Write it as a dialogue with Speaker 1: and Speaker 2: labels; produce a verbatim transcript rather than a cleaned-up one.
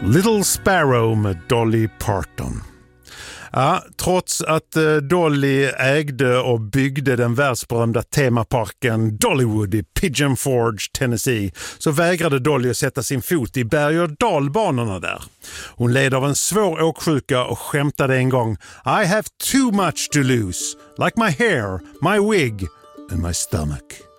Speaker 1: Little Sparrow med Dolly Parton. Ja, trots att eh, Dolly ägde och byggde den världsberömda temaparken Dollywood i Pigeon Forge, Tennessee, så vägrade Dolly att sätta sin fot i berg- och dalbanorna där. Hon led av en svår åksjuka och skämtade en gång: I have too much to lose, like my hair, my wig and my stomach.